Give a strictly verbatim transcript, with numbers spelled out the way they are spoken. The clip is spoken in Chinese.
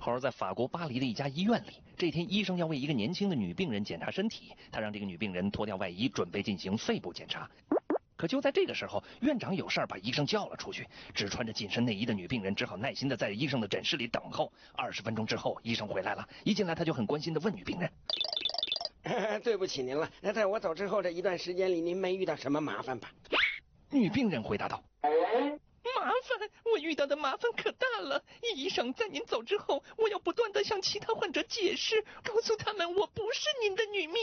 而在法国巴黎的一家医院里，这天医生要为一个年轻的女病人检查身体，他让这个女病人脱掉外衣，准备进行肺部检查。可就在这个时候，院长有事儿把医生叫了出去。只穿着紧身内衣的女病人只好耐心的在医生的诊室里等候。二十分钟之后，医生回来了，一进来他就很关心的问女病人：“ 呃、对不起您了，在我走之后这一段时间里，您没遇到什么麻烦吧？” 女病人回答道：“麻烦？我遇到的麻烦可大了。医生，在您走之后，我要不断的向其他患者解释，告诉他们我不是您的女秘